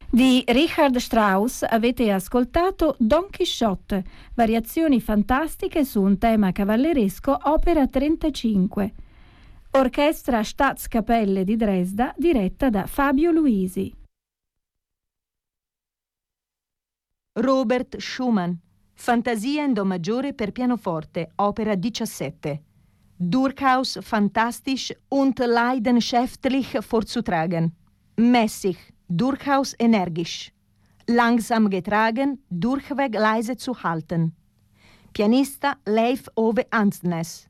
Di Richard Strauss avete ascoltato Don Chisciotte, variazioni fantastiche su un tema cavalleresco, opera 35. Orchestra Staatskapelle di Dresda, diretta da Fabio Luisi. Robert Schumann, Fantasia in Do maggiore per pianoforte, opera 17. Durchaus fantastisch und leidenschaftlich vorzutragen. Mäßig, durchaus energisch. Langsam getragen, durchweg leise zu halten. Pianista Leif Ove Ansnes.